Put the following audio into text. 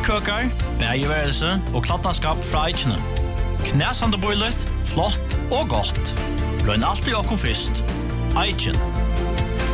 Køkar, bægeværelse og klattenskap fra Eichene. Knæsande boilet, flott og godt. Røn alltid okkom fyrst. Eichen.